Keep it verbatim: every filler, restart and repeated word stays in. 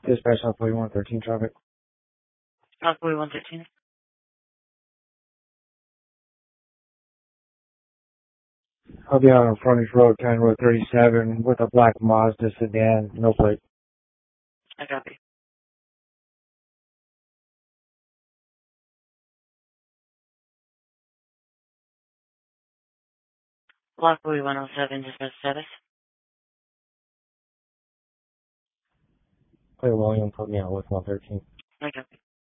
Dispatch on forty-one thirteen traffic. On forty-one thirteen. I'll be on Frontage Road, County Road thirty-seven, with a black Mazda sedan, no plate. I copy. Block forty-one oh seven, dispatch status. Clear William, put me out with one thirteen. I copy.